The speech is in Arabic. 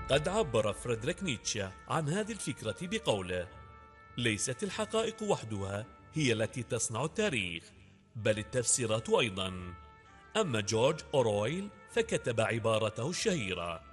قد عبر فريدريك نيتشه عن هذه الفكرة بقوله: ليست الحقائق وحدها هي التي تصنع التاريخ، بل التفسيرات أيضا. أما جورج أورويل فكتب عبارته الشهيرة: